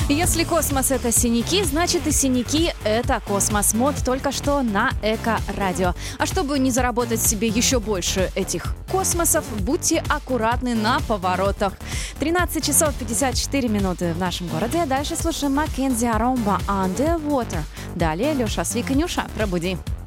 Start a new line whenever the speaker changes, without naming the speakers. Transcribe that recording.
Если космос — это синяки, значит и синяки — это космос. Мод только что на Эко-радио. А чтобы не заработать себе еще больше этих космосов, будьте аккуратны на поворотах. 13 часов 54 минуты в нашем городе. Дальше слушаем Маккензи Аромба «Underwater». Далее Леша Свик и Нюша «Пробуди».